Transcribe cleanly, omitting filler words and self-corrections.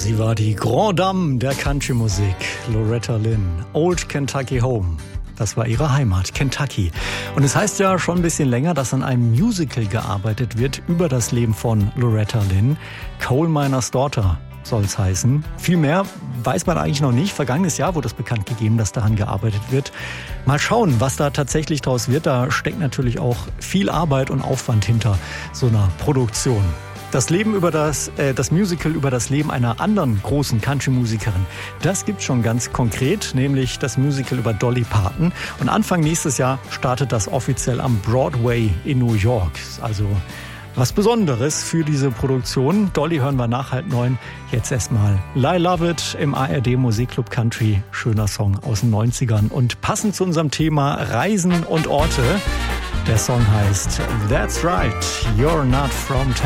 Sie war die Grand Dame der Country-Musik, Loretta Lynn. Old Kentucky Home. Das war ihre Heimat, Kentucky. Und es heißt ja schon ein bisschen länger, dass an einem Musical gearbeitet wird über das Leben von Loretta Lynn. Coal Miner's Daughter soll es heißen. Viel mehr weiß man eigentlich noch nicht. Vergangenes Jahr wurde es bekannt gegeben, dass daran gearbeitet wird. Mal schauen, was da tatsächlich draus wird. Da steckt natürlich auch viel Arbeit und Aufwand hinter so einer Produktion. Das Leben über das Musical über das Leben einer anderen großen Country-Musikerin, das gibt's schon ganz konkret, nämlich das Musical über Dolly Parton. Und Anfang nächstes Jahr startet das offiziell am Broadway in New York. Also was Besonderes für diese Produktion. Dolly hören wir nach 8:30. Jetzt erstmal I Love It im ARD Musikclub Country. Schöner Song aus den 90ern. Und passend zu unserem Thema Reisen und Orte. Der Song heißt That's Right, You're Not From Town.